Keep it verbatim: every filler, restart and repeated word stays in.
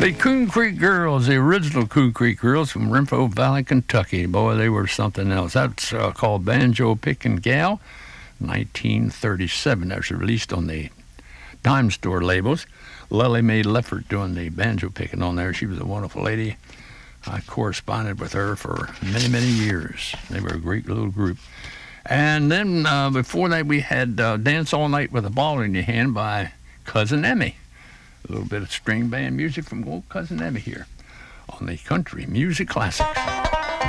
The Coon Creek Girls, the original Coon Creek Girls from Renfrew Valley, Kentucky. Boy, they were something else. That's uh, called Banjo Pickin' Gal, nineteen thirty-seven. That was released on the Dime Store labels. Lily Mae Leffert doing the banjo picking on there. She was a wonderful lady. I corresponded with her for many, many years. They were a great little group. And then uh, before that, we had uh, Dance All Night with a Ball in Your Hand by Cousin Emmy. A little bit of string band music from old Cousin Emmy here on the Country Music Classics.